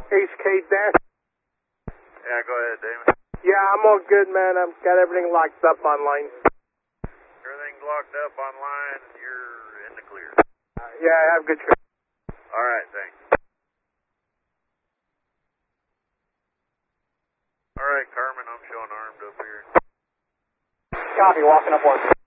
HK Dash. Yeah, go ahead, Damon. Yeah, I'm all good, man. I've got everything locked up online. Everything's locked up online. You're in the clear. Yeah, I have good trip. All right, thanks. All right, Carmen, I'm showing armed up here. Copy, walking up one.